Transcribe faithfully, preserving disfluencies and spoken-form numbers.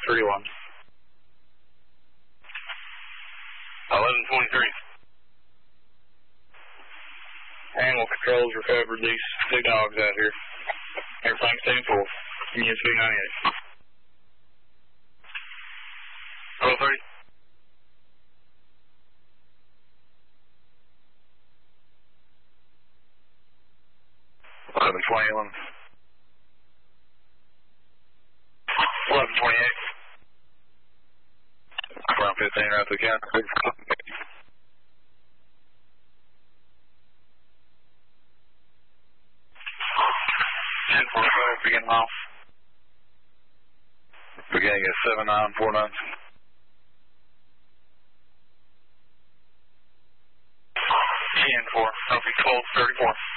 thirty-one. eleven twenty-three. Animal control's recovered these two dogs out here. Everything's ten four. E S V ninety-eight. twelve thirty. eleven twenty-one. eleven twenty-eight. Around fifteen right to the counter. ten forty-five, begin mile. Beginning at seven nine four nine. ten four, copy twelve thirty-four.